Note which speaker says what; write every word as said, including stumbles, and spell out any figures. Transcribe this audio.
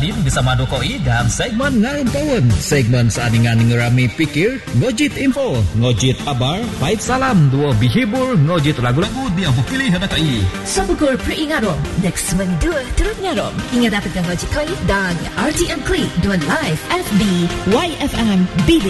Speaker 1: Salin bersama Dokoi dan segmen
Speaker 2: Ngarang Tahun. Segmen seaningan ngerami pikir, ngojit info, ngojit kabar, pahit salam, dua bihibur, ngojit lagu-lagu dia pilih Dokoi.
Speaker 3: Sabukur peringarom, next month dua turut ngarom. Ingat dapatkan ngojit koi dan R T M Klik dua live F B Y F M B B